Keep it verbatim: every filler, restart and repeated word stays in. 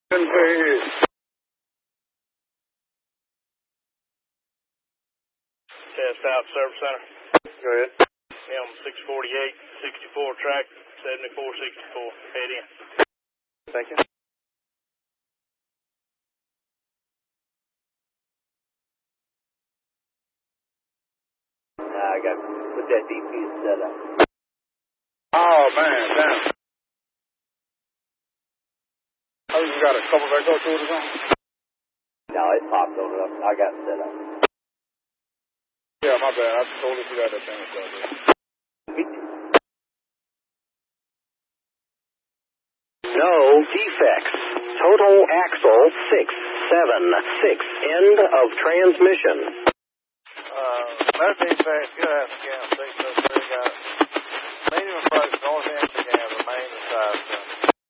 Test out Service Center. Go ahead. M six forty-eight, sixty-four track, seventy-four sixty-four. Head in. Thank you. Now I got to put that D P set up. Oh, man, damn. Oh, you got a couple back up to it or something? No, it popped on it up. I got it set up. Yeah, my bad. I totally forgot that thing was out there. No defects. Total axle six seven six. End of transmission. Uh, no defects. Good ass again. six oh three got medium approach north engine and remain inside.